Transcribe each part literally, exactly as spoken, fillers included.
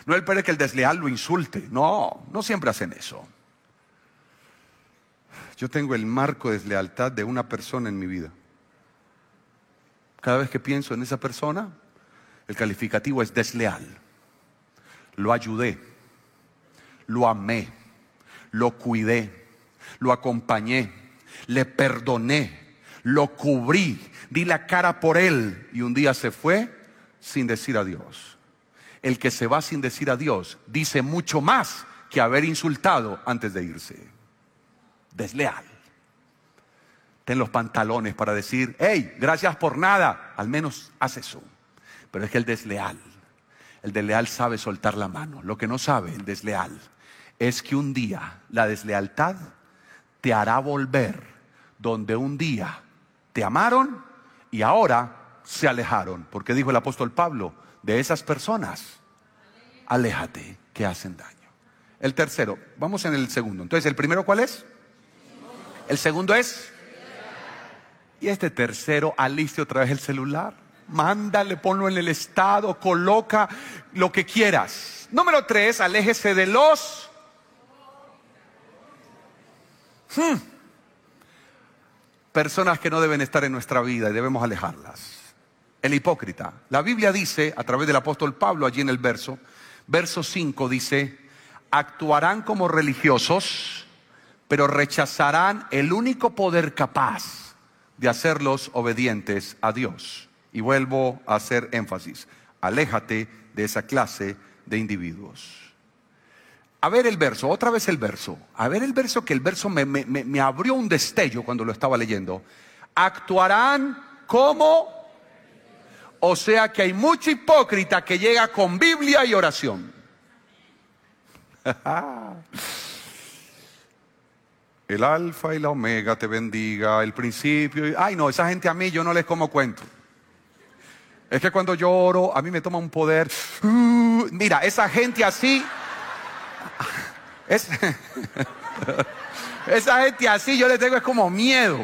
No espere que el desleal lo insulte. No, no siempre hacen eso. Yo tengo el marco de deslealtad de una persona en mi vida. Cada vez que pienso en esa persona, el calificativo es desleal. Lo ayudé, lo amé, lo cuidé, lo acompañé, le perdoné, lo cubrí, di la cara por él y un día se fue sin decir adiós. El que se va sin decir adiós dice mucho más que haber insultado antes de irse. Desleal. Ten los pantalones para decir, hey, gracias por nada. Al menos haz eso. Pero es que el desleal, el desleal sabe soltar la mano. Lo que no sabe el desleal es que un día la deslealtad te hará volver donde un día te amaron y ahora se alejaron. Porque dijo el apóstol Pablo, de esas personas, aléjate, que hacen daño. El tercero, vamos en el segundo. Entonces, ¿el primero cuál es? El segundo es... Y este tercero, aliste otra vez el celular. Mándale, ponlo en el estado, coloca lo que quieras. Número tres, aléjese de los... Hmm. Personas que no deben estar en nuestra vida y debemos alejarlas. El hipócrita. La Biblia dice, a través del apóstol Pablo, allí en el verso, verso cinco dice, actuarán como religiosos, pero rechazarán el único poder capaz de hacerlos obedientes a Dios. Y vuelvo a hacer énfasis, aléjate de esa clase de individuos. A ver el verso, otra vez el verso. A ver el verso, que el verso me, me, me abrió un destello cuando lo estaba leyendo. Actuarán como... O sea que hay mucho hipócrita que llega con Biblia y oración. El alfa y la omega te bendiga, el principio. Y... Ay no, esa gente a mí yo no les como cuento. Es que cuando yo oro, a mí me toma un poder. Uh, mira, esa gente así... Es, esa gente así yo les tengo es como miedo.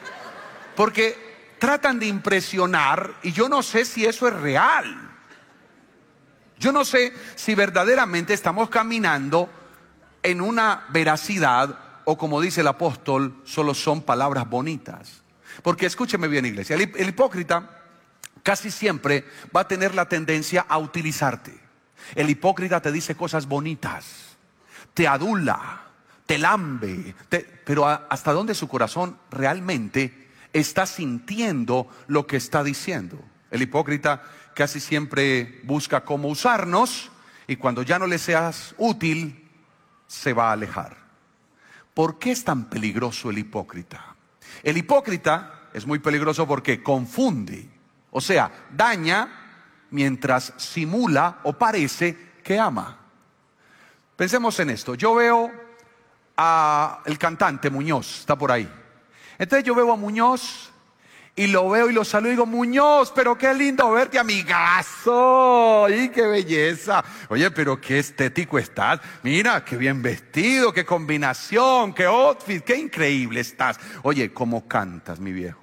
Porque tratan de impresionar y yo no sé si eso es real. Yo no sé si verdaderamente estamos caminando en una veracidad o, como dice el apóstol, solo son palabras bonitas. Porque escúcheme bien, iglesia, el, el hipócrita casi siempre va a tener la tendencia a utilizarte. El hipócrita te dice cosas bonitas, te adula, te lambe, te, pero a, hasta dónde su corazón realmente está sintiendo lo que está diciendo. El hipócrita casi siempre busca cómo usarnos y cuando ya no le seas útil, se va a alejar. ¿Por qué es tan peligroso el hipócrita? El hipócrita es muy peligroso porque confunde, o sea, daña mientras simula o parece que ama. Pensemos en esto. Yo veo a el cantante Muñoz, está por ahí. Entonces yo veo a Muñoz y lo veo y lo saludo y digo, Muñoz, pero qué lindo verte, amigazo. ¡Y qué belleza! Oye, pero qué estético estás. Mira, qué bien vestido, qué combinación, qué outfit, qué increíble estás. Oye, ¿cómo cantas, mi viejo?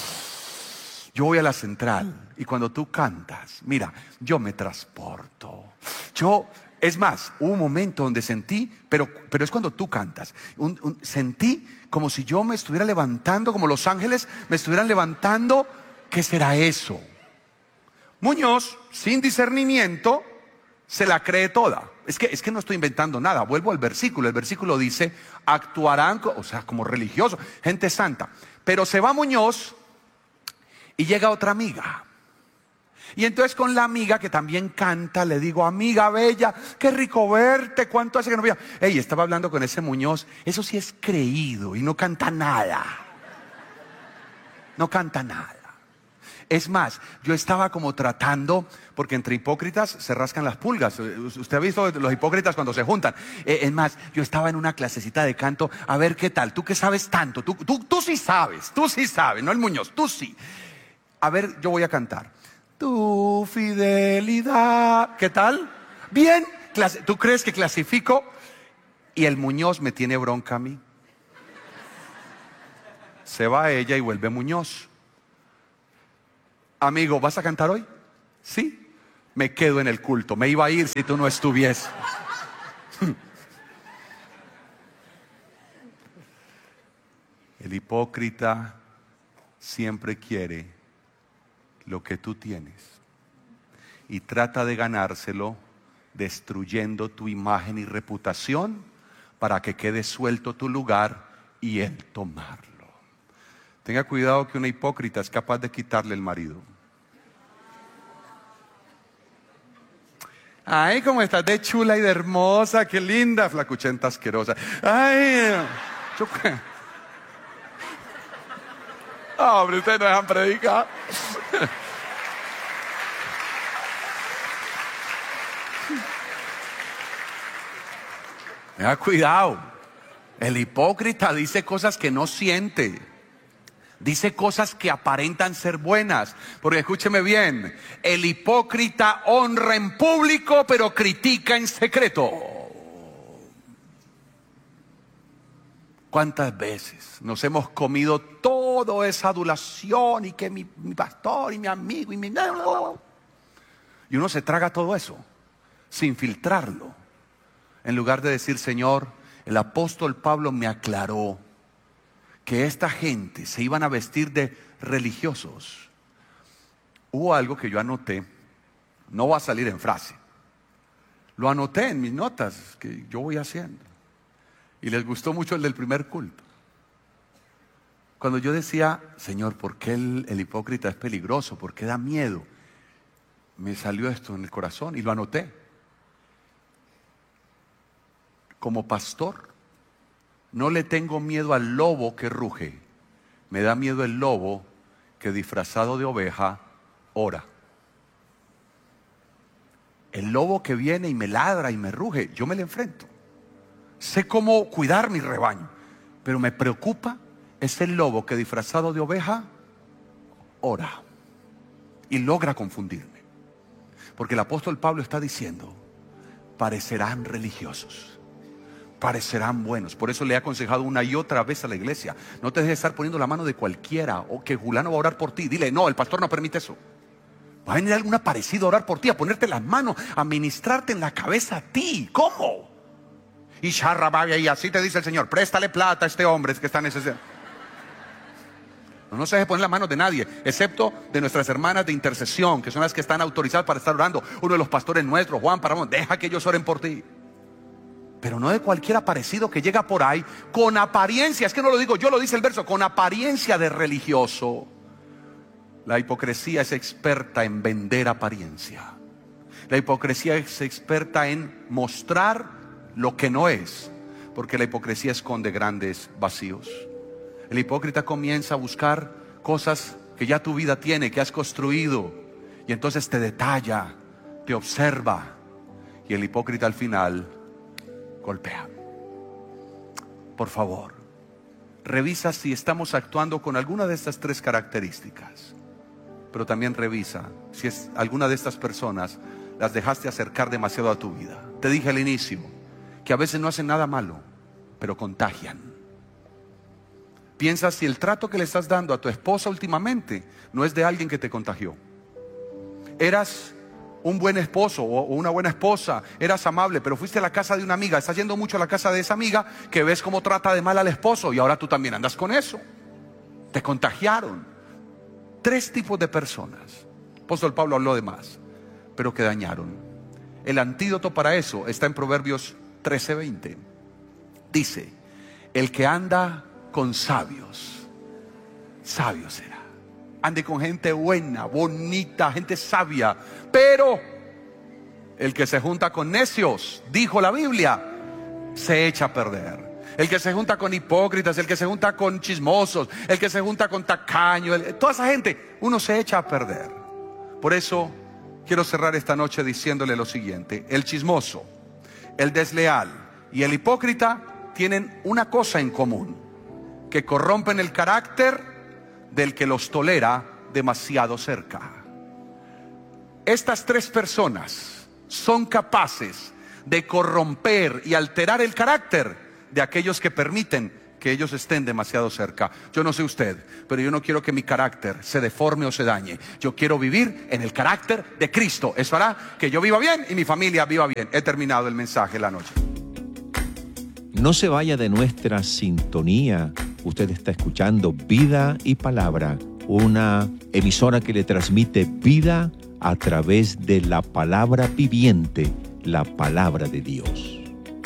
Yo voy a la central y cuando tú cantas, mira, yo me transporto. Yo... Es más, hubo un momento donde sentí, pero, pero es cuando tú cantas, un, un, sentí como si yo me estuviera levantando, como los ángeles me estuvieran levantando. ¿Qué será eso? Muñoz, sin discernimiento, se la cree toda. Es que, es que no estoy inventando nada, vuelvo al versículo. El versículo dice, actuarán, o sea, como religiosos, gente santa. Pero se va Muñoz y llega otra amiga. Y entonces con la amiga que también canta, le digo, amiga bella, qué rico verte, cuánto hace que no veía. Ey, estaba hablando con ese Muñoz, eso sí es creído y no canta nada. No canta nada. Es más, yo estaba como tratando, porque entre hipócritas se rascan las pulgas. Usted ha visto los hipócritas cuando se juntan. Es más, yo estaba en una clasecita de canto, a ver qué tal, tú que sabes tanto, tú, tú, tú sí sabes, tú sí sabes, no el Muñoz, tú sí. A ver, yo voy a cantar. Tu fidelidad, ¿qué tal? Bien, ¿tú crees que clasifico? Y el Muñoz me tiene bronca a mí. Se va ella y vuelve Muñoz. Amigo, ¿vas a cantar hoy? Sí. me quedo en el culto. Me iba a ir si tú no estuvieses. El hipócrita siempre quiere lo que tú tienes y trata de ganárselo destruyendo tu imagen y reputación para que quede suelto tu lugar y él tomarlo. Tenga cuidado que una hipócrita es capaz de quitarle el marido. Ay, cómo estás de chula y de hermosa, qué linda, flacuchenta asquerosa. Ay, yo... Oh, hombre, ustedes no dejan predicar. Tenga cuidado. El hipócrita dice cosas que no siente. Dice cosas que aparentan ser buenas. Porque escúcheme bien, el hipócrita honra en público pero critica en secreto. ¿Cuántas veces nos hemos comido toda esa adulación y que mi, mi pastor y mi amigo y mi... Y uno se traga todo eso sin filtrarlo. En lugar de decir, Señor, el apóstol Pablo me aclaró que esta gente se iban a vestir de religiosos. Hubo algo que yo anoté, no va a salir en frase. Lo anoté en mis notas que yo voy haciendo. Y les gustó mucho el del primer culto. Cuando yo decía, Señor, ¿por qué el, el hipócrita es peligroso? ¿Por qué da miedo? Me salió esto en el corazón y lo anoté. Como pastor, no le tengo miedo al lobo que ruge. Me da miedo el lobo que disfrazado de oveja ora. El lobo que viene y me ladra y me ruge, yo me le enfrento. Sé cómo cuidar mi rebaño, pero me preocupa es el lobo que disfrazado de oveja ora y logra confundirme. Porque el apóstol Pablo está diciendo, parecerán religiosos, parecerán buenos. Por eso le he aconsejado una y otra vez a la iglesia, no te dejes estar poniendo la mano de cualquiera o que Julano va a orar por ti. Dile, no, el pastor no permite eso. Va a venir algún aparecido a orar por ti, a ponerte las manos, a ministrarte en la cabeza a ti. ¿Cómo? Y charrababia, y así te dice el Señor, préstale plata a este hombre, es que está necesitando. No, no se deje poner las manos de nadie, excepto de nuestras hermanas de intercesión, que son las que están autorizadas para estar orando. Uno de los pastores nuestros, Juan Paramón, deja que ellos oren por ti. Pero no de cualquier aparecido que llega por ahí con apariencia, es que no lo digo yo, lo dice el verso, con apariencia de religioso. La hipocresía es experta en vender apariencia. La hipocresía es experta en mostrar lo que no es, porque la hipocresía esconde grandes vacíos. El hipócrita comienza a buscar cosas que ya tu vida tiene, que has construido, y entonces te detalla, te observa, y el hipócrita al final golpea. Por favor, revisa si estamos actuando con alguna de estas tres características, pero también revisa si es alguna de estas personas las dejaste acercar demasiado a tu vida. Te dije al inicio que a veces no hacen nada malo, pero contagian. Piensa si el trato que le estás dando a tu esposa últimamente no es de alguien que te contagió. Eras un buen esposo o una buena esposa, eras amable, pero fuiste a la casa de una amiga, estás yendo mucho a la casa de esa amiga que ves cómo trata de mal al esposo y ahora tú también andas con eso. Te contagiaron. Tres tipos de personas. El apóstol Pablo habló de más, pero que dañaron. El antídoto para eso está en Proverbios trece veinte. Dice, el que anda con sabios, sabio será. Ande con gente buena, bonita, gente sabia. Pero el que se junta con necios, dijo la Biblia, se echa a perder. El que se junta con hipócritas, el que se junta con chismosos, el que se junta con tacaños, el, toda esa gente, uno se echa a perder. Por eso quiero cerrar esta noche diciéndole lo siguiente: el chismoso, el desleal y el hipócrita tienen una cosa en común, que corrompen el carácter del que los tolera demasiado cerca. Estas tres personas son capaces de corromper y alterar el carácter de aquellos que permiten que ellos estén demasiado cerca. Yo no sé usted, pero yo no quiero que mi carácter se deforme o se dañe. Yo quiero vivir en el carácter de Cristo. Eso hará que yo viva bien y mi familia viva bien. He terminado el mensaje de la noche. No se vaya de nuestra sintonía. Usted está escuchando Vida y Palabra, una emisora que le transmite vida a través de la palabra viviente, la palabra de Dios.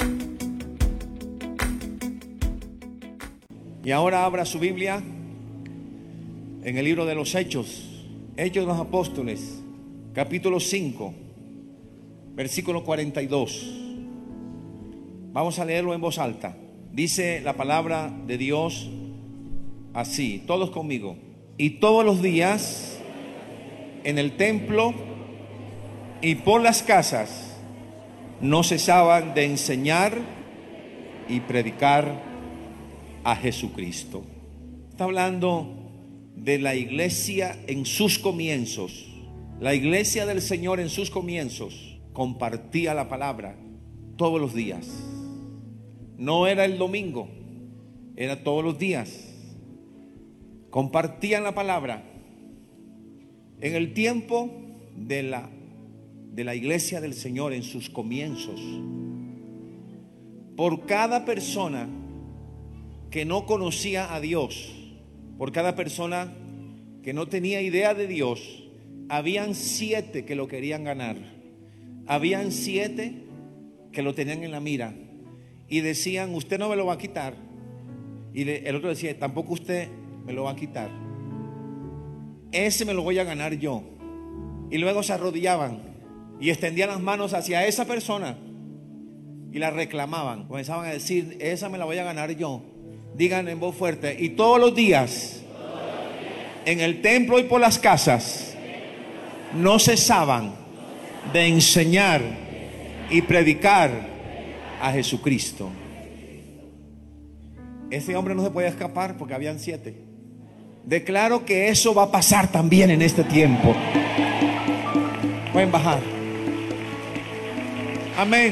Y ahora abra su Biblia en el libro de los Hechos, Hechos de los Apóstoles, capítulo cinco, versículo cuarenta y dos. Vamos a leerlo en voz alta. Dice la palabra de Dios así, todos conmigo. Y todos los días en el templo y por las casas no cesaban de enseñar y predicar a Jesucristo. Está hablando de la iglesia en sus comienzos. La iglesia del Señor en sus comienzos compartía la palabra todos los días. No era el domingo, era todos los días. Compartían la palabra. En el tiempo de la, de la iglesia del Señor en sus comienzos, por cada persona que no conocía a Dios, por cada persona que no tenía idea de Dios, habían siete que lo querían ganar. Habían siete que lo tenían en la mira y decían: usted no me lo va a quitar. Y el otro decía: tampoco usted me lo va a quitar. Ese me lo voy a ganar yo. Y luego se arrodillaban y extendían las manos hacia esa persona y la reclamaban. Comenzaban a decir: esa me la voy a ganar yo. Digan en voz fuerte: y todos los días, en el templo y por las casas, no cesaban de enseñar y predicar a Jesucristo. Ese hombre no se podía escapar porque habían siete. Declaro que eso va a pasar también en este tiempo. Pueden bajar. Amén.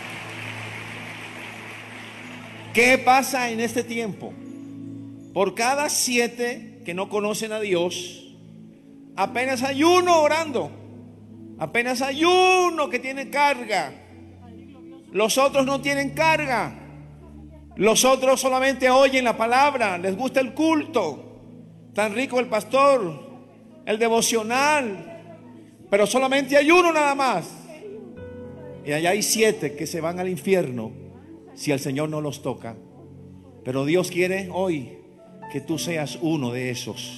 ¿Qué pasa en este tiempo? Por cada siete que no conocen a Dios, apenas hay uno orando. Apenas hay uno que tiene carga. Los otros no tienen carga. Los otros solamente oyen la palabra, les gusta el culto. Tan rico el pastor, el devocional, pero solamente hay uno nada más. Y allá hay siete que se van al infierno si el Señor no los toca. Pero Dios quiere hoy que tú seas uno de esos.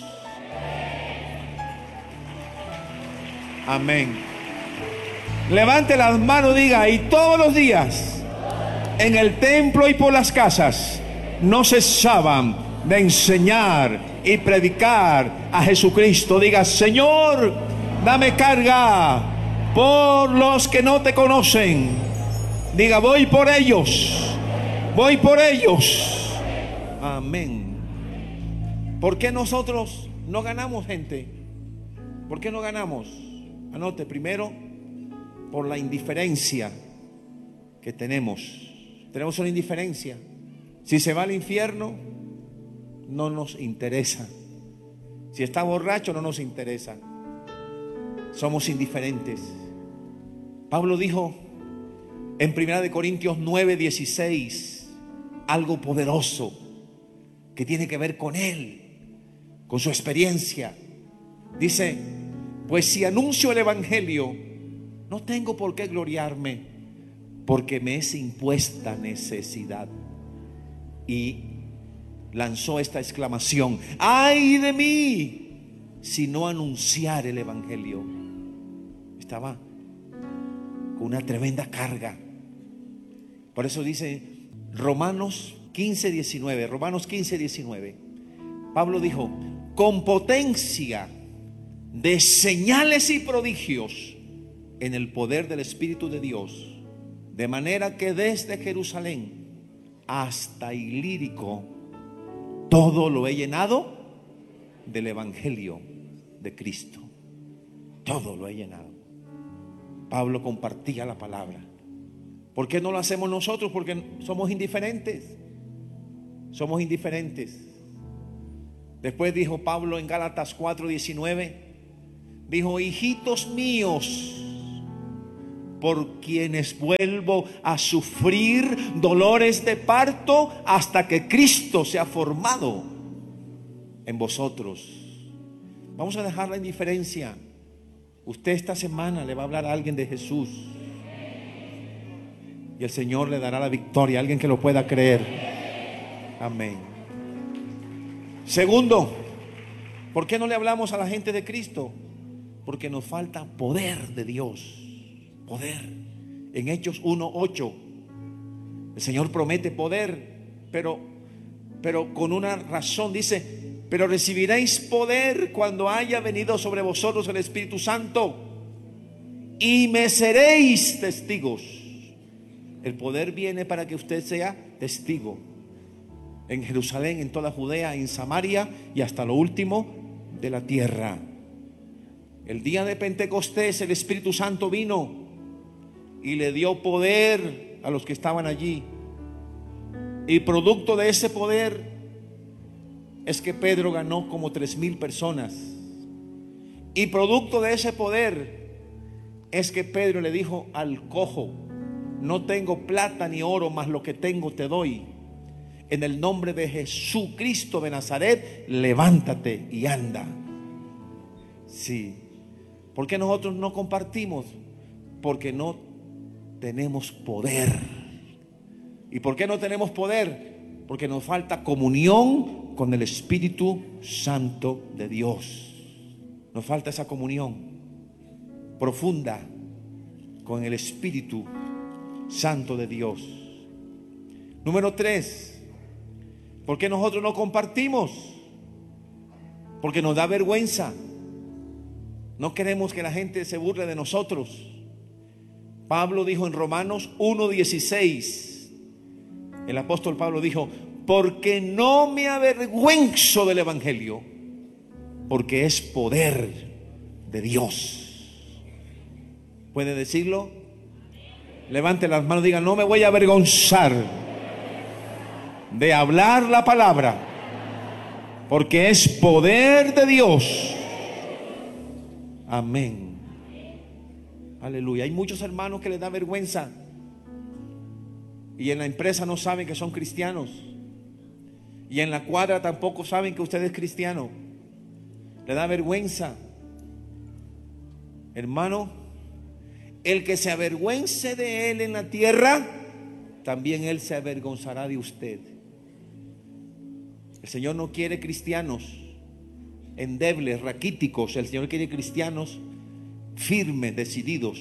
Amén. Levante las manos y diga: y todos los días en el templo y por las casas no cesaban de enseñar y predicar a Jesucristo. Diga: Señor, dame carga por los que no te conocen. Diga: voy por ellos, voy por ellos. Amén. ¿Por qué nosotros no ganamos, gente? ¿Por qué no ganamos? Anote: primero, por la indiferencia que tenemos. Tenemos una indiferencia. Si se va al infierno, no nos interesa. Si está borracho, no nos interesa. Somos indiferentes. Pablo dijo en primera de Corintios nueve dieciséis algo poderoso que tiene que ver con él, con su experiencia. Dice: pues si anuncio el evangelio, no tengo por qué gloriarme, porque me es impuesta necesidad. Y lanzó esta exclamación: ¡ay de mí si no anunciar el evangelio! Estaba con una tremenda carga. Por eso dice Romanos quince diecinueve, Romanos quince diecinueve, Pablo dijo: con potencia de señales y prodigios en el poder del Espíritu de Dios, de manera que desde Jerusalén hasta Ilírico todo lo he llenado del evangelio de Cristo. Todo lo he llenado. Pablo compartía la palabra. ¿Por qué no lo hacemos nosotros? Porque somos indiferentes. somos indiferentes. Después dijo Pablo en Gálatas cuatro diecinueve, dijo: hijitos míos, por quienes vuelvo a sufrir dolores de parto hasta que Cristo sea formado en vosotros. Vamos a dejar la indiferencia. Usted esta semana le va a hablar a alguien de Jesús y el Señor le dará la victoria, alguien que lo pueda creer. Amén. Segundo, ¿por qué no le hablamos a la gente de Cristo? Porque nos falta poder de Dios. Poder. En Hechos uno ocho, el Señor promete poder, pero, pero con una razón. Dice: pero recibiréis poder cuando haya venido sobre vosotros el Espíritu Santo, y me seréis testigos. El poder viene para que usted sea testigo en Jerusalén, en toda Judea, en Samaria y hasta lo último de la tierra. El día de Pentecostés el Espíritu Santo vino y le dio poder a los que estaban allí. Y producto de ese poder es que Pedro ganó como tres mil personas. Y producto de ese poder es que Pedro le dijo al cojo: no tengo plata ni oro, mas lo que tengo te doy. En el nombre de Jesucristo de Nazaret, levántate y anda. Sí. ¿Por qué nosotros no compartimos? Porque no tenemos poder. ¿Y por qué no tenemos poder? Porque nos falta comunión con el Espíritu Santo de Dios. Nos falta esa comunión profunda con el Espíritu Santo de Dios. Número tres, ¿por qué nosotros no compartimos? Porque nos da vergüenza. No queremos que la gente se burle de nosotros. Pablo dijo en Romanos uno dieciséis, el apóstol Pablo dijo: porque no me avergüenzo del Evangelio, porque es poder de Dios. ¿Puede decirlo? Levante las manos y diga: no me voy a avergonzar de hablar la palabra, porque es poder de Dios. Amén. Aleluya. Hay muchos hermanos que les da vergüenza y en la empresa no saben que son cristianos, y en la cuadra tampoco saben que usted es cristiano. Le da vergüenza. Hermano, el que se avergüence de él en la tierra, también él se avergonzará de usted. El Señor no quiere cristianos endebles, raquíticos. El Señor quiere cristianos firmes, decididos.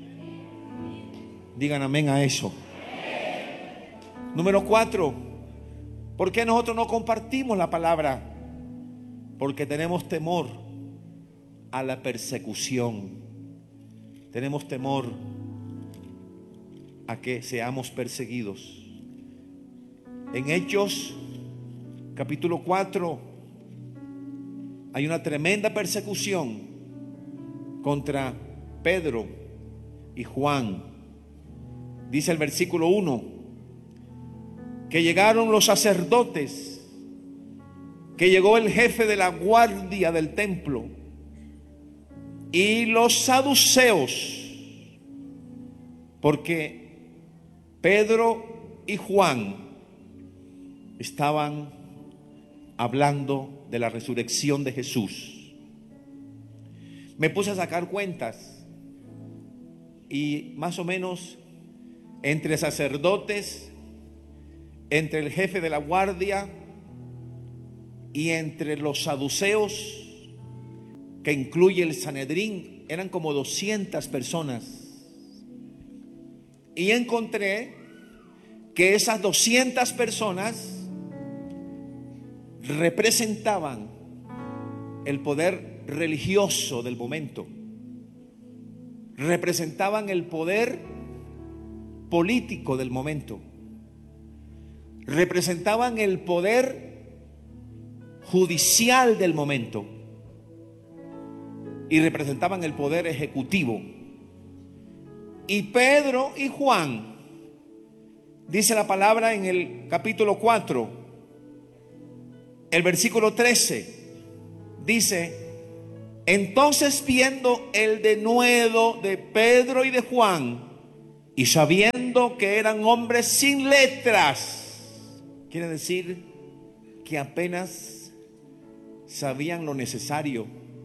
Digan amén a eso. Número cuatro, ¿por qué nosotros no compartimos la palabra? Porque tenemos temor a la persecución. Tenemos temor a que seamos perseguidos. En Hechos capítulo cuatro hay una tremenda persecución contra Pedro y Juan. Dice el versículo uno, que llegaron los sacerdotes, que llegó el jefe de la guardia del templo y los saduceos, porque Pedro y Juan estaban hablando de la resurrección de Jesús. Me puse a sacar cuentas y más o menos entre sacerdotes, entre el jefe de la guardia y entre los saduceos, que incluye el Sanedrín, eran como doscientas personas. Y encontré que esas doscientas personas representaban el poder religioso del momento, representaban el poder político del momento, representaban el poder judicial del momento y representaban el poder ejecutivo. Y Pedro y Juan, dice la palabra en el capítulo cuatro, El versículo trece dice: entonces, viendo el denuedo de Pedro y de Juan, y sabiendo que eran hombres sin letras, quiere decir que apenas sabían lo necesario,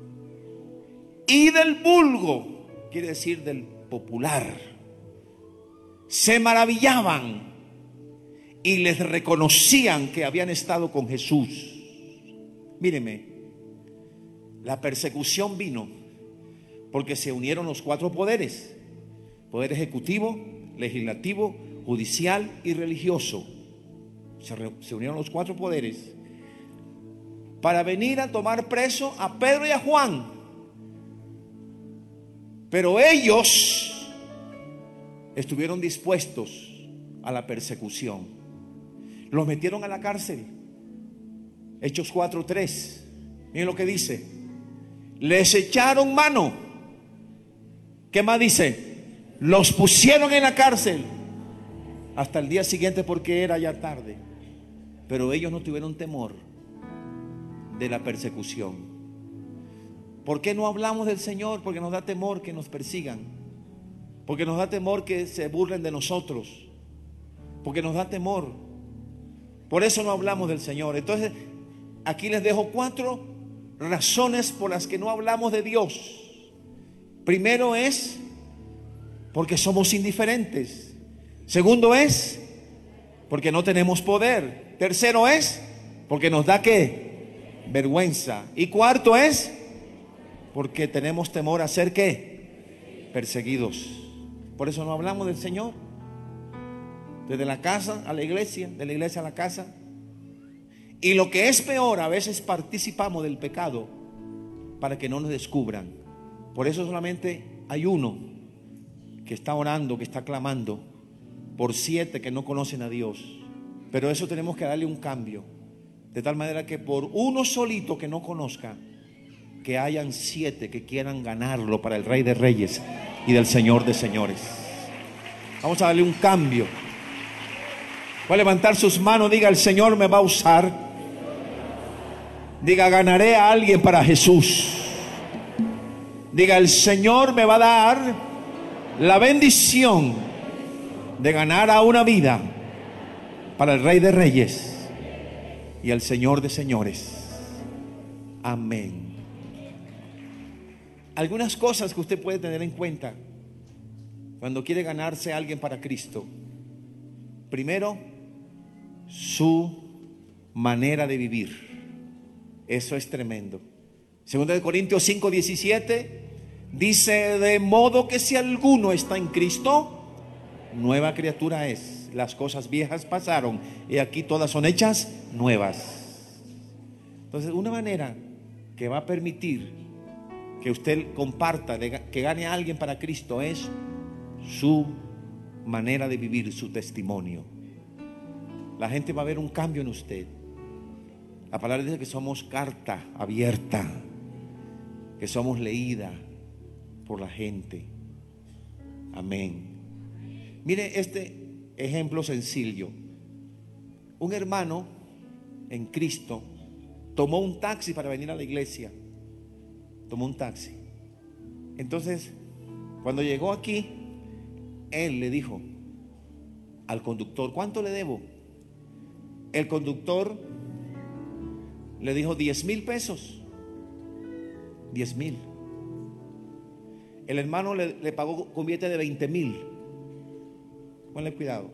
y del vulgo, quiere decir del popular, se maravillaban y les reconocían que habían estado con Jesús. Míreme, la persecución vino porque se unieron los cuatro poderes: poder ejecutivo, legislativo, judicial y religioso. Se, re, se unieron los cuatro poderes para venir a tomar preso a Pedro y a Juan. Pero ellos estuvieron dispuestos a la persecución. Los metieron a la cárcel. Hechos cuatro tres. Miren lo que dice: les echaron mano. ¿Qué más dice? Los pusieron en la cárcel hasta el día siguiente, porque era ya tarde. Pero ellos no tuvieron temor de la persecución. ¿Por qué no hablamos del Señor? Porque nos da temor que nos persigan, porque nos da temor que se burlen de nosotros, porque nos da temor. Por eso no hablamos del Señor. Entonces, aquí les dejo cuatro razones por las que no hablamos de Dios. Primero es porque somos indiferentes. Segundo es porque no tenemos poder. Tercero es porque nos da ¿qué? Vergüenza. Y cuarto es porque tenemos temor a ser ¿qué? Perseguidos. Por eso no hablamos del Señor. Desde la casa a la iglesia, de la iglesia a la casa. Y lo que es peor, a veces participamos del pecado para que no nos descubran. Por eso solamente hay uno que está orando, que está clamando por siete que no conocen a Dios. Pero eso tenemos que darle un cambio, de tal manera que por uno solito que no conozca, que hayan siete que quieran ganarlo para el Rey de Reyes y del Señor de Señores. Vamos a darle un cambio. Va a levantar sus manos, diga: el Señor me va a usar. Diga: ganaré a alguien para Jesús. Diga: el Señor me va a dar la bendición de ganar a una vida para el Rey de Reyes y el Señor de Señores. Amén. Algunas cosas que usted puede tener en cuenta cuando quiere ganarse a alguien para Cristo. Primero, su manera de vivir. Eso es tremendo. Segunda de Corintios cinco diecisiete dice: de modo que si alguno está en Cristo, nueva criatura es. Las cosas viejas pasaron y aquí todas son hechas nuevas. Entonces, una manera que va a permitir que usted comparta, que gane a alguien para Cristo, es su manera de vivir, su testimonio. La gente va a ver un cambio en usted. La palabra dice que somos carta abierta, que somos leída por la gente. Amén. Mire este ejemplo sencillo. Un hermano en Cristo tomó un taxi para venir a la iglesia. Tomó un taxi. Entonces, cuando llegó aquí, él le dijo al conductor: ¿cuánto le debo? El conductor le dijo: diez mil pesos. Diez mil. El hermano le, le pagó con billete de veinte mil. Ponle cuidado.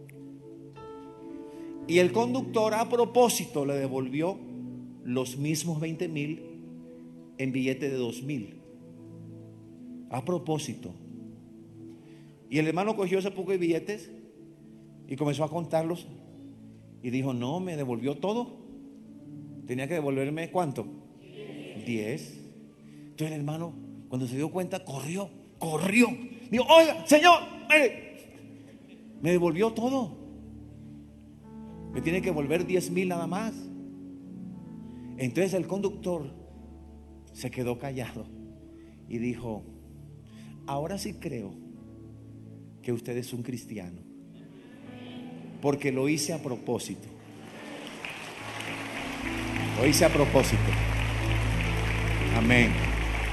Y el conductor, a propósito, le devolvió los mismos veinte mil en billete de dos mil. A propósito. Y el hermano cogió ese poco de billetes y comenzó a contarlos. Y dijo: no, me devolvió todo. Tenía que devolverme ¿cuánto? Diez. Entonces el hermano, cuando se dio cuenta, corrió, corrió. Dijo: oiga, señor, mire, me devolvió todo. Me tiene que devolver diez mil nada más. Entonces el conductor se quedó callado y dijo: ahora sí creo que usted es un cristiano, porque lo hice a propósito. Lo hice a propósito. Amén.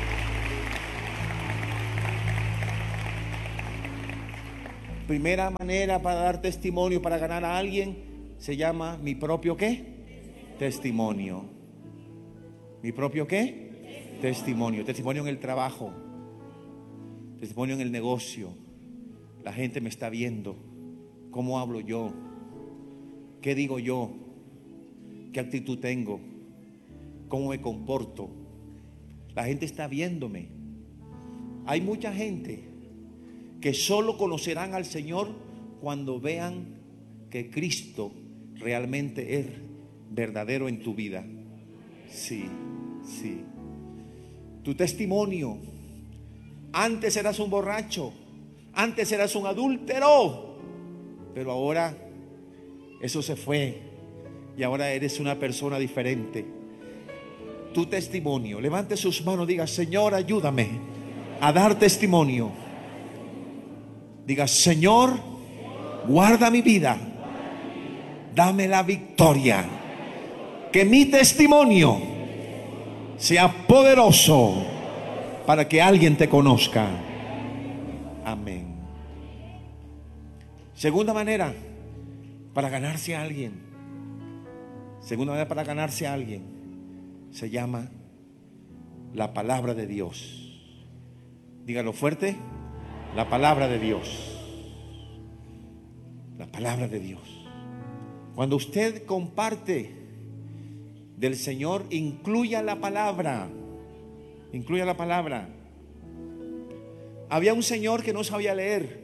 Primera manera para dar testimonio, para ganar a alguien, se llama mi propio ¿qué? Testimonio. ¿Mi propio qué? Testimonio. Testimonio en el trabajo. Testimonio en el negocio. La gente me está viendo. ¿Cómo hablo yo? ¿Qué digo yo? ¿Qué actitud tengo? ¿Cómo me comporto? La gente está viéndome. Hay mucha gente que solo conocerán al Señor cuando vean que Cristo realmente es verdadero en tu vida. Sí, sí. Tu testimonio. Antes eras un borracho, antes eras un adúltero, pero ahora eso se fue y ahora eres una persona diferente. Tu testimonio. Levante sus manos, diga: Señor, ayúdame a dar testimonio. Diga: Señor, guarda mi vida, dame la victoria, que mi testimonio sea poderoso para que alguien te conozca. Amén. Segunda manera para ganarse a alguien. Segunda manera para ganarse a alguien se llama la palabra de Dios. Dígalo fuerte: la palabra de Dios. La palabra de Dios. Cuando usted comparte del Señor, incluya la palabra. Incluya la palabra. Había un señor que no sabía leer.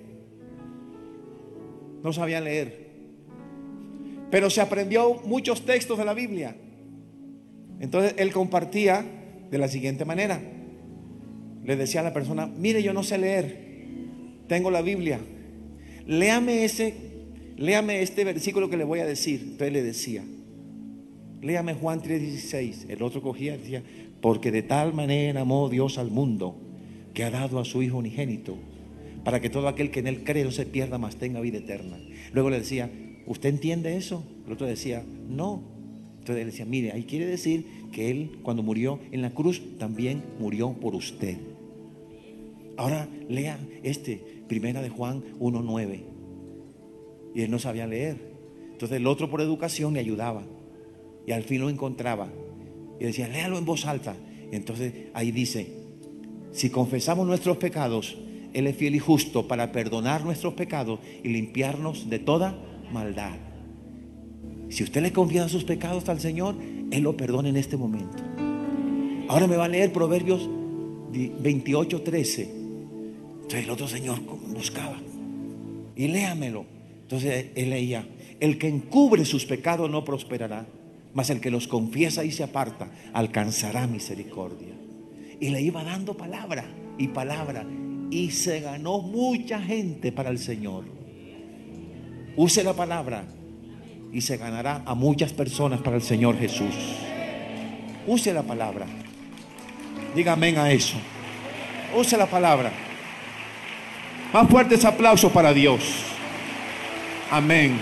No sabía leer. Pero se aprendió muchos textos de la Biblia. Entonces él compartía de la siguiente manera. Le decía a la persona: mire, yo no sé leer, tengo la Biblia, léame ese, léame este versículo que le voy a decir. Entonces le decía: léame Juan tres dieciséis. El otro cogía y decía: porque de tal manera amó Dios al mundo, que ha dado a su Hijo unigénito, para que todo aquel que en él cree no se pierda, mas tenga vida eterna. Luego le decía: ¿usted entiende eso? El otro decía: no. Entonces él decía: mire, ahí quiere decir que él, cuando murió en la cruz, también murió por usted. Ahora lea este, primera de Juan uno nueve. Y él no sabía leer. Entonces el otro, por educación, le ayudaba. Y al fin lo encontraba. Y decía: léalo en voz alta. Y entonces ahí dice: si confesamos nuestros pecados, Él es fiel y justo para perdonar nuestros pecados y limpiarnos de toda maldad. Si usted le confiesa sus pecados al Señor, Él lo perdona en este momento. Ahora me va a leer Proverbios veintiocho trece. Entonces el otro señor buscaba: y léamelo. Entonces él leía: el que encubre sus pecados no prosperará, mas el que los confiesa y se aparta alcanzará misericordia. Y le iba dando palabra y palabra, y se ganó mucha gente para el Señor. Use la palabra y se ganará a muchas personas para el Señor Jesús. Use la palabra. Diga amén a eso. Use la palabra. Más fuertes aplausos para Dios. Amén.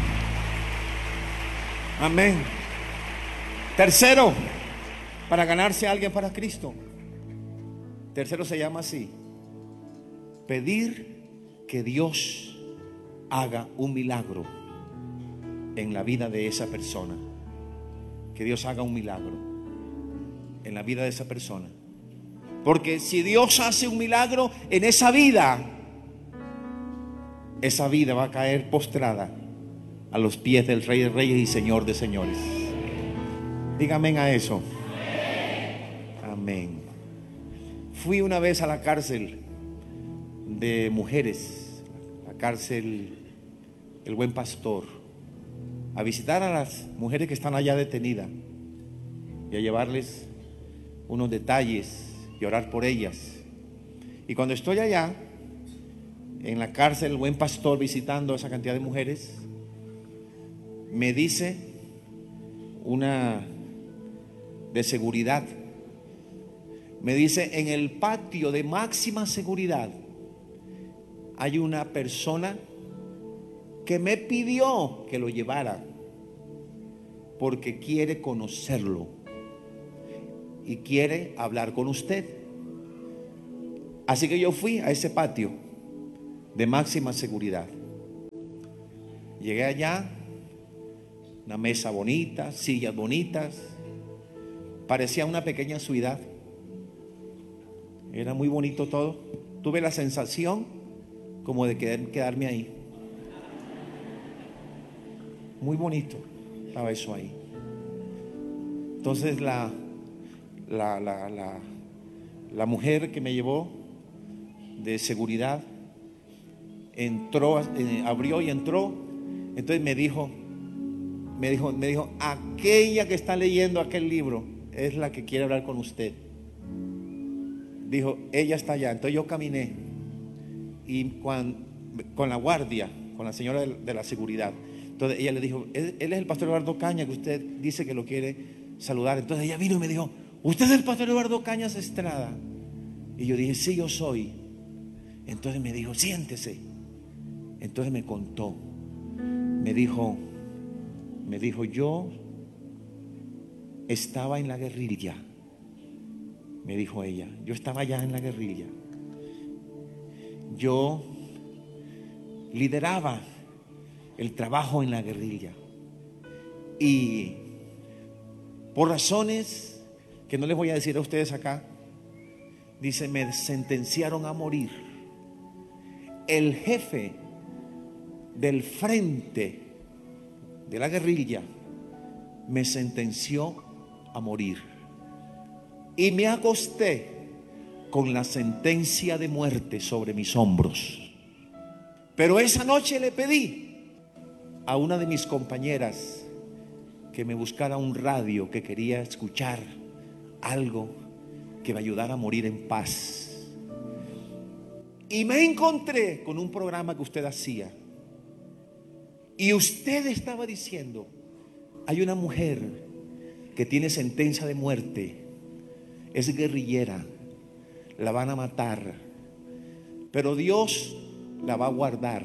Amén. Tercero, para ganarse a alguien para Cristo. Tercero se llama así: pedir que Dios haga un milagro en la vida de esa persona. Que Dios haga un milagro en la vida de esa persona. Porque si Dios hace un milagro en esa vida, esa vida va a caer postrada a los pies del Rey de Reyes y Señor de Señores. Dígame a eso. Amén. Fui una vez a la cárcel de mujeres, la cárcel El Buen Pastor, a visitar a las mujeres que están allá detenidas y a llevarles unos detalles y orar por ellas. Y cuando estoy allá en la cárcel El Buen Pastor visitando a esa cantidad de mujeres, me dice una de seguridad, me dice: en el patio de máxima seguridad hay una persona que me pidió que lo llevara. porque quiere conocerlo y quiere hablar con usted. Así que yo fui a ese patio de máxima seguridad. Llegué allá, una mesa bonita, sillas bonitas, parecía una pequeña ciudad. Era muy bonito todo. Tuve la sensación como de querer quedarme ahí. Muy bonito estaba eso ahí. Entonces la, la, la, la, la mujer que me llevó de seguridad entró, eh, abrió y entró. Entonces me dijo, me dijo, me dijo, aquella que está leyendo aquel libro es la que quiere hablar con usted. Dijo, ella está allá. Entonces yo caminé y con, con la guardia, con la señora de, de la seguridad. Entonces ella le dijo, él, él es el pastor Eduardo Cañas, que usted dice que lo quiere saludar. Entonces ella vino y me dijo, ¿usted es el pastor Eduardo Cañas Estrada? Y yo dije, sí, yo soy. Entonces me dijo, siéntese. Entonces me contó, me dijo, me dijo, yo estaba en la guerrilla. Me dijo ella, yo estaba ya en la guerrilla. Yo lideraba el trabajo en la guerrilla. Y por razones que no les voy a decir a ustedes acá, dice, me sentenciaron a morir. El jefe del frente de la guerrilla me sentenció a morir. Y me acosté con la sentencia de muerte sobre mis hombros. Pero esa noche le pedí a una de mis compañeras que me buscara un radio, que quería escuchar algo que me ayudara a morir en paz. Y me encontré con un programa que usted hacía. Y usted estaba diciendo, hay una mujer que tiene sentencia de muerte, es guerrillera, la van a matar, pero Dios la va a guardar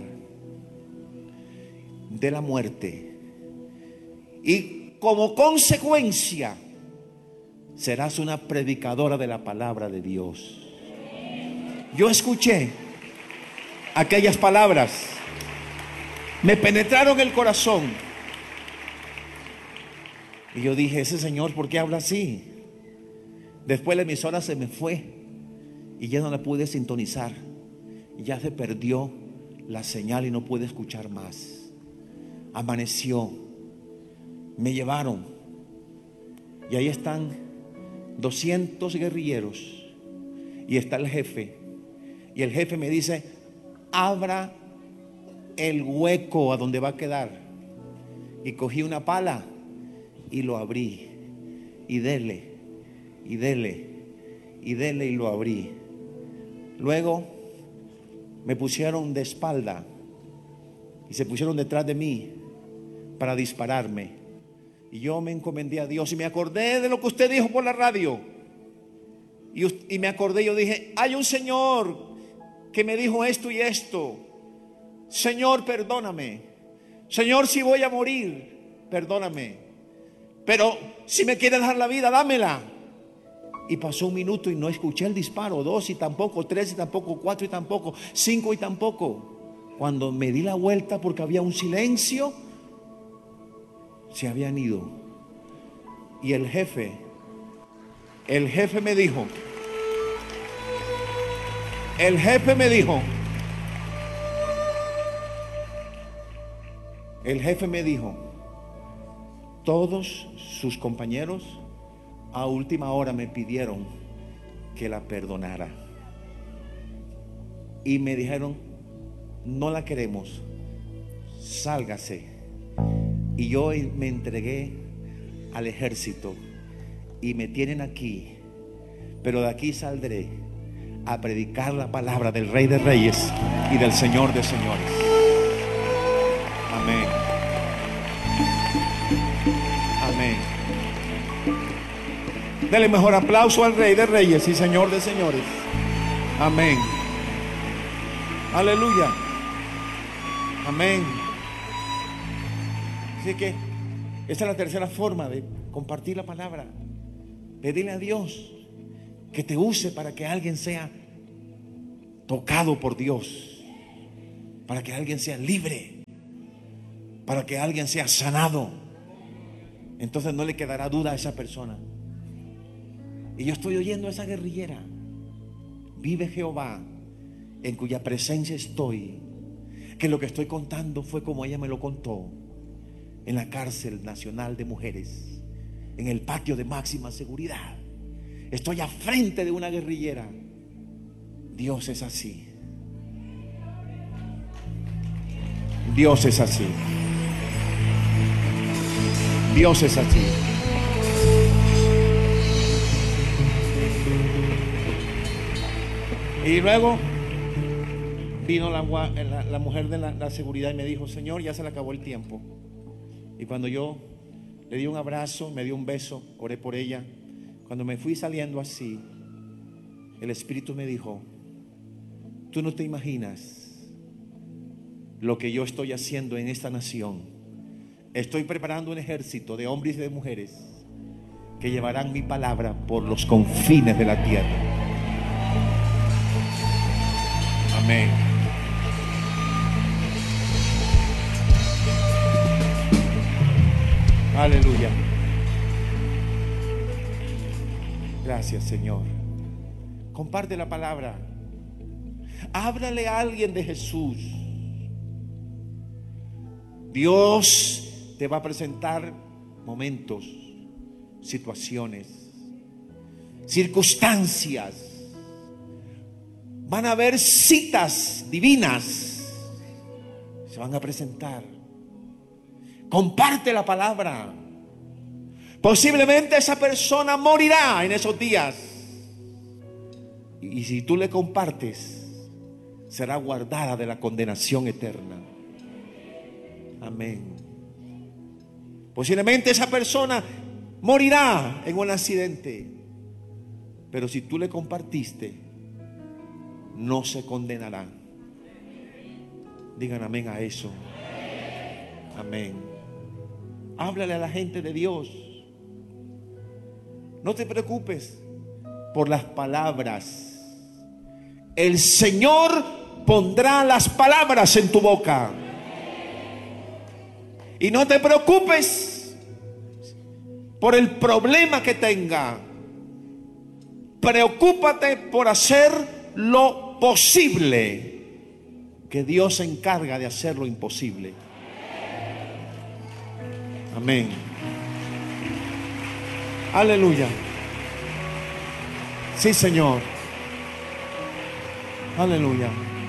de la muerte. Y como consecuencia, serás una predicadora de la palabra de Dios. Yo escuché aquellas palabras, me penetraron el corazón. Y yo dije, ese señor, ¿por qué habla así? Después la emisora se me fue y ya no la pude sintonizar. Ya se perdió la señal y no pude escuchar más. Amaneció, me llevaron y ahí están doscientos guerrilleros y está el jefe. Y el jefe me dice, abra el hueco a donde va a quedar. Y cogí una pala y lo abrí, y dele, y dele, y dele, y lo abrí. Luego me pusieron de espalda y se pusieron detrás de mí para dispararme. Y yo me encomendé a Dios y me acordé de lo que usted dijo por la radio. Y, y me acordé, yo dije, hay un Señor que me dijo esto y esto. Señor, perdóname. Señor, si voy a morir, perdóname. Pero si me quieres dar la vida, dámela. Y pasó un minuto y no escuché el disparo. Dos y tampoco, tres y tampoco, cuatro y tampoco, cinco y tampoco. Cuando me di la vuelta porque había un silencio, se habían ido. Y el jefe, el jefe me dijo, el jefe me dijo, el jefe me dijo, todos sus compañeros a última hora me pidieron que la perdonara. Y me dijeron, no la queremos, sálgase. Y yo me entregué al ejército y me tienen aquí, pero de aquí saldré a predicar la palabra del Rey de Reyes y del Señor de Señores. Amén. Amén. Dele mejor aplauso al Rey de Reyes y Señor de Señores. Amén. Aleluya. Amén. Así que Esta es la tercera forma de compartir la palabra. Pedirle a Dios que te use para que alguien sea tocado por Dios, para que alguien sea libre, para que alguien sea sanado. Entonces no le quedará duda a esa persona. Y yo estoy oyendo a esa guerrillera. Vive Jehová, en cuya presencia estoy, que lo que estoy contando fue como ella me lo contó, en la cárcel nacional de mujeres, en el patio de máxima seguridad. Estoy a frente de una guerrillera. Dios es así. Dios es así. Dios es así. Y luego vino la, la, la mujer de la, la seguridad y me dijo: Señor, ya se le acabó el tiempo. Y cuando yo le di un abrazo, me dio un beso, oré por ella. Cuando me fui saliendo así, el Espíritu me dijo: tú no te imaginas lo que yo estoy haciendo en esta nación. Estoy preparando un ejército de hombres y de mujeres que llevarán mi palabra por los confines de la tierra. Amén. Aleluya. Gracias, Señor. Comparte la palabra. Háblale a alguien de Jesús. Dios te va a presentar momentos, situaciones, circunstancias. Van a haber citas divinas. Se van a presentar. Comparte la palabra. Posiblemente esa persona morirá en esos días. Y si tú le compartes, será guardada de la condenación eterna. Amén. Posiblemente esa persona morirá en un accidente, pero si tú le compartiste, no se condenará. Digan amén a eso. Amén. Háblale a la gente de Dios. No te preocupes por las palabras. El Señor pondrá las palabras en tu boca. Y no te preocupes por el problema que tenga. Preocúpate por hacer lo posible, que Dios se encarga de hacer lo imposible. Amén. Aleluya. Sí, Señor. Aleluya.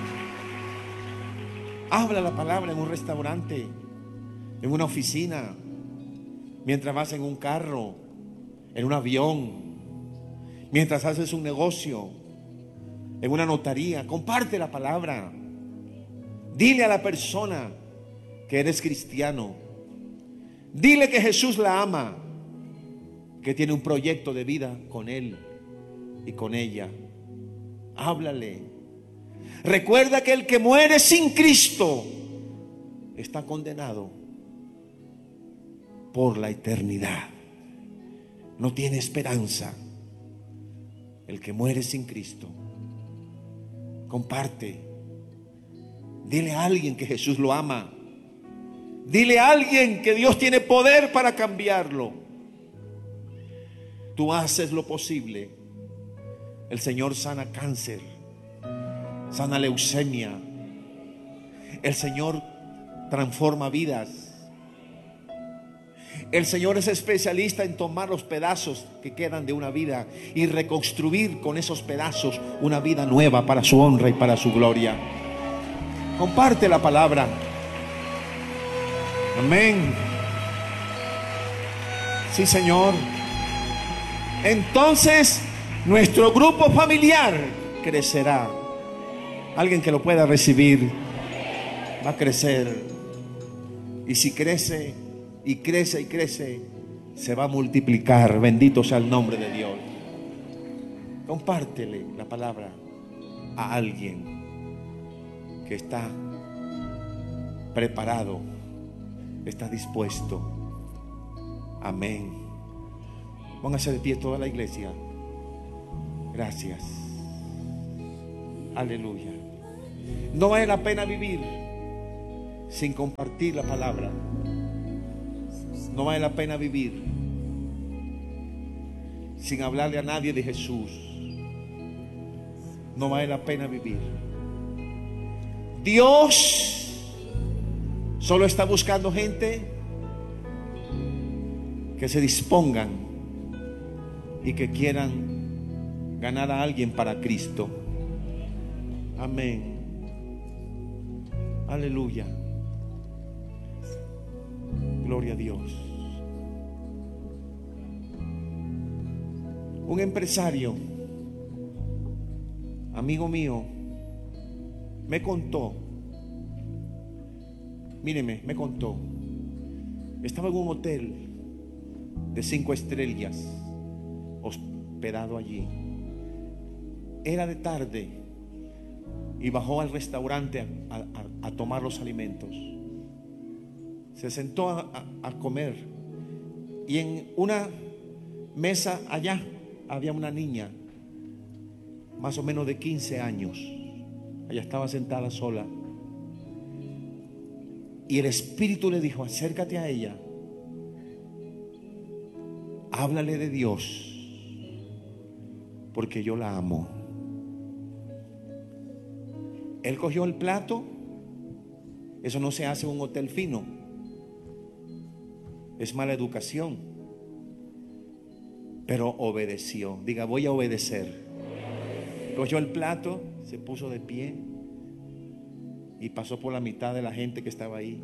Habla la palabra en un restaurante, en una oficina, mientras vas en un carro, en un avión, mientras haces un negocio, en una notaría. Comparte la palabra. Dile a la persona que eres cristiano. Dile que Jesús la ama, que tiene un proyecto de vida con él y con ella. Háblale. Recuerda que el que muere sin Cristo está condenado por la eternidad. No tiene esperanza el que muere sin Cristo. Comparte. Dile a alguien que Jesús lo ama. Dile a alguien que Dios tiene poder para cambiarlo. Tú haces lo posible. El Señor sana cáncer, sana leucemia. El Señor transforma vidas. El Señor es especialista en tomar los pedazos que quedan de una vida y reconstruir con esos pedazos una vida nueva para su honra y para su gloria. Comparte la palabra. Amén. Sí, Señor. Entonces nuestro grupo familiar crecerá. Alguien que lo pueda recibir va a crecer. Y si crece y crece y crece, se va a multiplicar. Bendito sea el nombre de Dios. Compártele la palabra a alguien que está preparado, está dispuesto Amén. Póngase de pie toda la iglesia. Gracias. Aleluya. No vale la pena vivir sin compartir la palabra. No vale la pena vivir sin hablarle a nadie de Jesús. No vale la pena vivir. Dios solo está buscando gente que se dispongan y que quieran ganar a alguien para Cristo. Amén. Aleluya. Gloria a Dios. Un empresario, amigo mío, me contó, míreme, me contó, estaba en un hotel de cinco estrellas, hospedado allí. Era de tarde y bajó al restaurante a, a, a tomar los alimentos. Se sentó a, a, a comer y en una mesa allá había una niña más o menos de quince años. Ella estaba sentada sola y el Espíritu le dijo: acércate a ella, háblale de Dios, porque yo la amo. Él cogió el plato. Eso no se hace en un hotel fino, es mala educación, pero obedeció. Diga: voy a obedecer. Cogió el plato, se puso de pie y pasó por la mitad de la gente que estaba ahí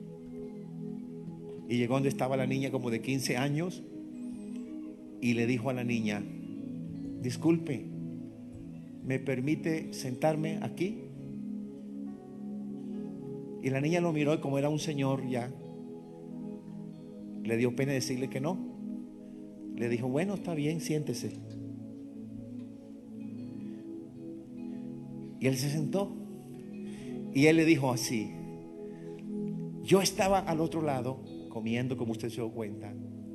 y llegó donde estaba la niña como de quince años y le dijo a la niña: disculpe, ¿me permite sentarme aquí? Y la niña lo miró y como era un señor ya, le dio pena decirle que no. Le dijo: bueno, está bien, siéntese. Y él se sentó y él le dijo así: yo estaba al otro lado comiendo, como usted se dio cuenta.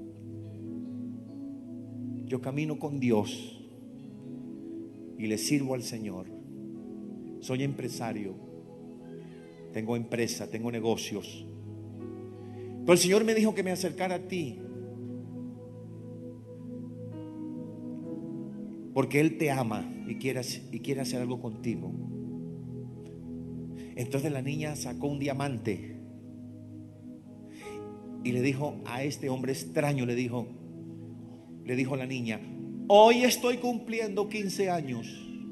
Yo camino con Dios y le sirvo al Señor. Soy empresario, tengo empresa, tengo negocios, pero el Señor me dijo que me acercara a ti porque Él te ama y quiere, y quiere hacer algo contigo. Entonces la niña sacó un diamante y le dijo a este hombre extraño, le dijo, le dijo a la niña: hoy estoy cumpliendo quince años.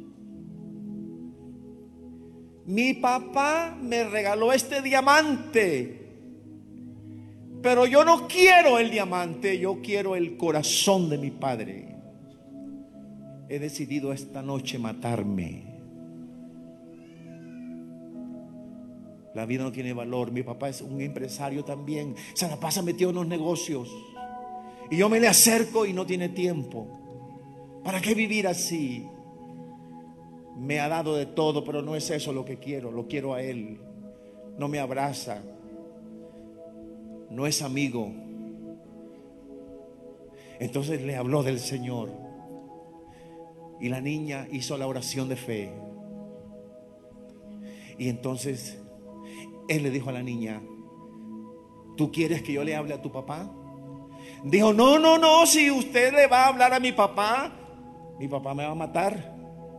Mi papá me regaló este diamante, pero yo no quiero el diamante, yo quiero el corazón de mi padre. He decidido esta noche matarme. La vida no tiene valor. Mi papá es un empresario también, se la pasa metido en los negocios y yo me le acerco y no tiene tiempo. ¿Para qué vivir así? Me ha dado de todo, pero no es eso lo que quiero. Lo quiero a Él. No me abraza, no es amigo. Entonces le habló del Señor y la niña hizo la oración de fe. Y entonces él le dijo a la niña: ¿tú quieres que yo le hable a tu papá? Dijo: no, no, no, si usted le va a hablar a mi papá, mi papá me va a matar.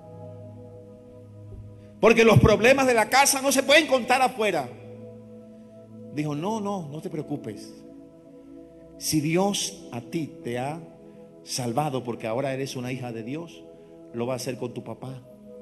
Porque los problemas de la casa no se pueden contar afuera. Dijo: no, no, no te preocupes. Si Dios a ti te ha salvado porque ahora eres una hija de Dios, lo va a hacer con tu papá.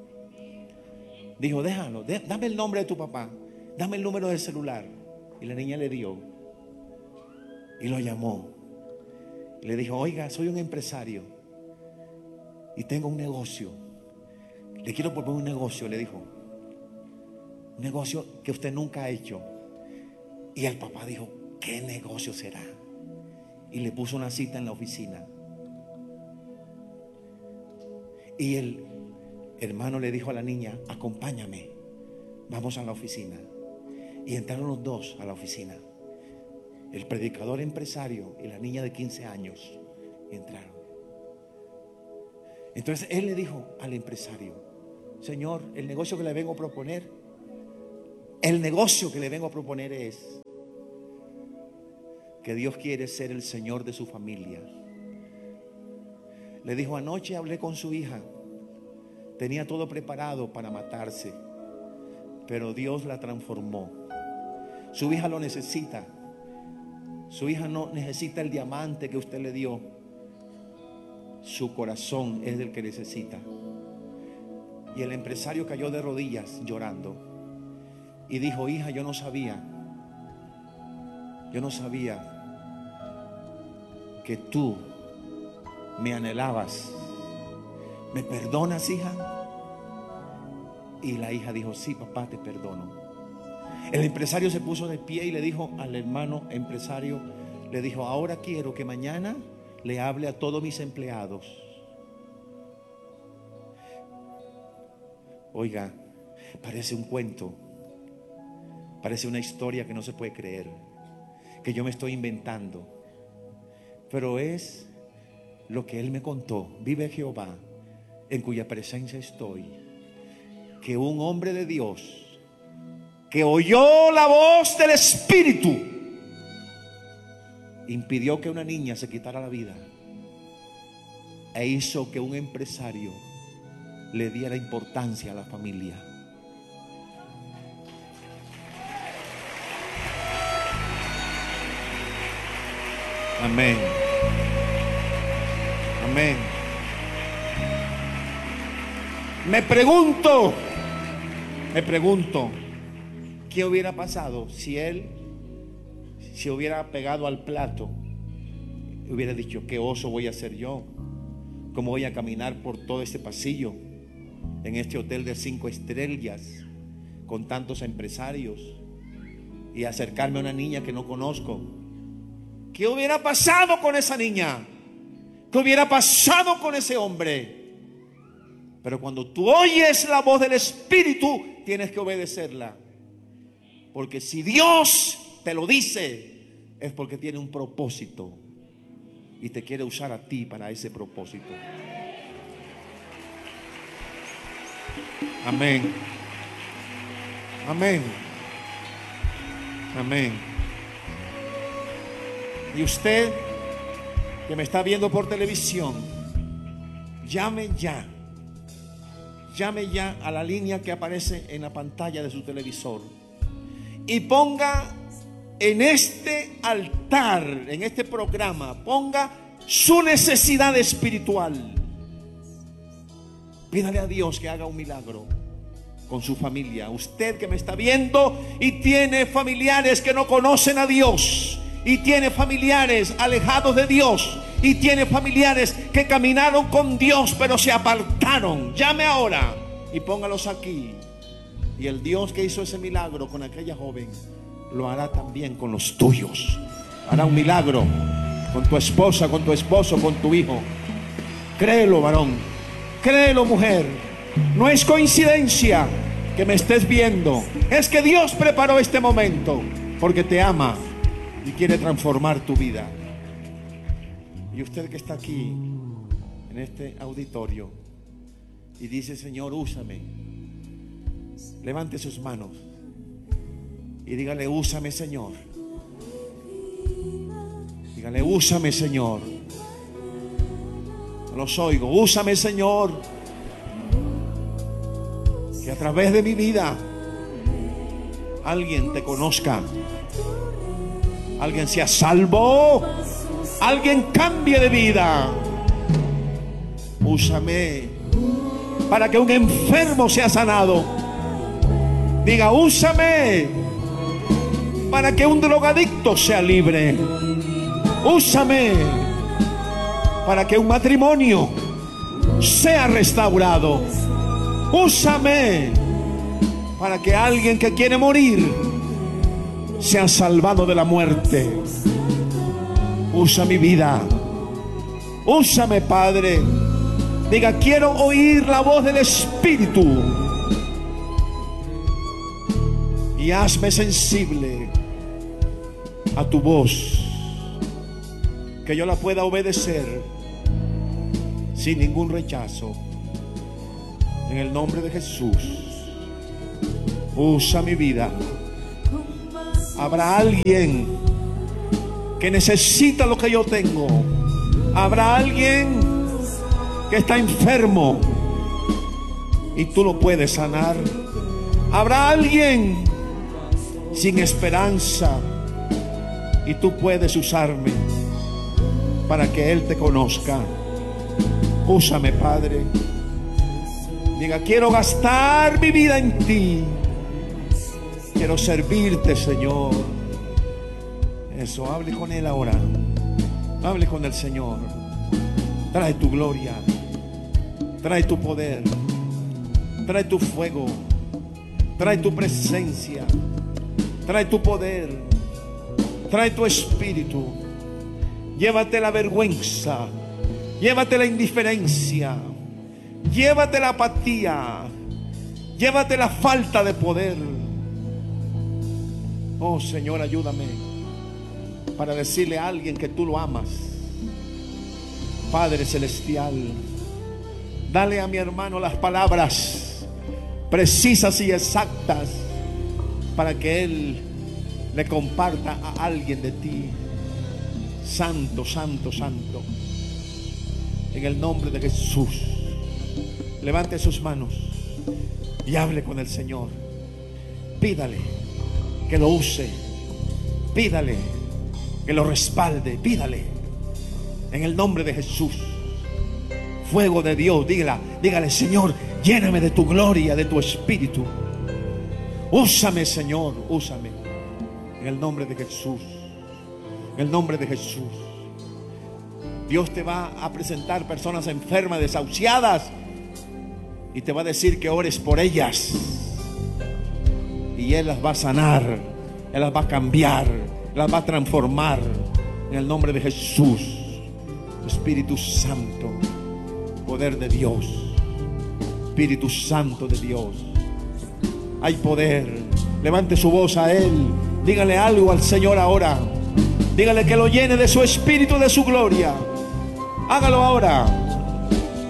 Dijo: déjalo, dé, dame el nombre de tu papá, dame el número del celular. Y la niña le dio y lo llamó. Y le dijo: oiga, soy un empresario y tengo un negocio. Le quiero proponer un negocio, le dijo. Un negocio que usted nunca ha hecho. Y el papá dijo: ¿qué negocio será? Y le puso una cita en la oficina. Y el hermano le dijo a la niña: acompáñame, vamos a la oficina. Y entraron los dos a la oficina. el predicador empresario y la niña de quince años entraron. Entonces él le dijo al empresario: Señor, el negocio que le vengo a proponer, el negocio que le vengo a proponer es que Dios quiere ser el Señor de su familia. Le dijo: anoche hablé con su hija, tenía todo preparado para matarse, pero Dios la transformó. Su hija lo necesita. Su hija no necesita el diamante que usted le dio. Su corazón es el que necesita. Y el empresario cayó de rodillas llorando y dijo: hija, yo no sabía, yo no sabía que tú me anhelabas. ¿Me perdonas, hija? Y la hija dijo: sí, papá, te perdono. El empresario se puso de pie y le dijo al hermano empresario, le dijo: ahora quiero que mañana le hable a todos mis empleados. Oiga, parece un cuento, parece una historia que no se puede creer, que yo me estoy inventando, pero es lo que él me contó. Vive Jehová, en cuya presencia estoy, que un hombre de Dios que oyó la voz del Espíritu impidió que una niña se quitara la vida e hizo que un empresario le diera importancia a la familia. Amén. Amén. Me pregunto, me pregunto, ¿qué hubiera pasado si él se hubiera pegado al plato? Hubiera dicho: ¿qué oso voy a hacer yo? ¿Cómo voy a caminar por todo este pasillo en este hotel de cinco estrellas con tantos empresarios y acercarme a una niña que no conozco? ¿Qué hubiera pasado con esa niña? ¿Qué hubiera pasado con ese hombre? Pero cuando tú oyes la voz del Espíritu, tienes que obedecerla. Porque si Dios te lo dice, es porque tiene un propósito y te quiere usar a ti para ese propósito. Amén. Amén. Amén. Y usted que me está viendo por televisión, llame ya. Llame ya a la línea que aparece en la pantalla de su televisor y ponga en este altar, en este programa, ponga su necesidad espiritual. Pídale a Dios que haga un milagro con su familia. Usted que me está viendo y tiene familiares que no conocen a Dios, y tiene familiares alejados de Dios, y tiene familiares que caminaron con Dios pero se apartaron, llame ahora y póngalos aquí. Y el Dios que hizo ese milagro con aquella joven lo hará también con los tuyos. Hará un milagro con tu esposa, con tu esposo, con tu hijo. Créelo, varón. Créelo, mujer. No es coincidencia que me estés viendo. Es que Dios preparó este momento porque te ama y quiere transformar tu vida. Y usted que está aquí en este auditorio y dice: Señor, úsame, levante sus manos y dígale: úsame, Señor. Dígale: úsame, Señor. No los oigo. Úsame, Señor, que a través de mi vida alguien te conozca, alguien sea salvo, alguien cambie de vida. Úsame para que un enfermo sea sanado. Diga: úsame para que un drogadicto sea libre. Úsame para que un matrimonio sea restaurado. Úsame para que alguien que quiere morir sea salvado de la muerte. Usa mi vida. Úsame, Padre. Diga: quiero oír la voz del Espíritu. Y hazme sensible a tu voz, que yo la pueda obedecer sin ningún rechazo. En el nombre de Jesús, usa mi vida. Habrá alguien que necesita lo que yo tengo. Habrá alguien que está enfermo y tú lo puedes sanar. Habrá alguien sin esperanza y tú puedes usarme para que Él te conozca. Úsame, Padre. Diga, quiero gastar mi vida en ti. Quiero servirte, Señor. Eso, hable con Él ahora. Hable con el Señor. Trae tu gloria. Trae tu poder. Trae tu fuego. Trae tu presencia. Trae tu poder. Trae tu espíritu. Llévate la vergüenza. Llévate la indiferencia. Llévate la apatía. Llévate la falta de poder. Oh Señor, ayúdame para decirle a alguien que tú lo amas. Padre celestial, dale a mi hermano las palabras precisas y exactas para que él le comparta a alguien de ti. Santo, santo, santo. En el nombre de Jesús, levante sus manos y hable con el Señor. Pídale que lo use. Pídale que lo respalde. Pídale en el nombre de Jesús. Fuego de Dios. Dígale, dígale, Señor, lléname de tu gloria, de tu espíritu. Úsame, Señor, úsame. En el nombre de Jesús. En el nombre de Jesús. Dios te va a presentar personas enfermas, desahuciadas, y te va a decir que ores por ellas. Y Él las va a sanar, Él las va a cambiar, las va a transformar. En el nombre de Jesús. Espíritu Santo, poder de Dios. Espíritu Santo de Dios. Hay poder. Levante su voz a Él. Dígale algo al Señor ahora. Dígale que lo llene de su espíritu, de su gloria. Hágalo ahora.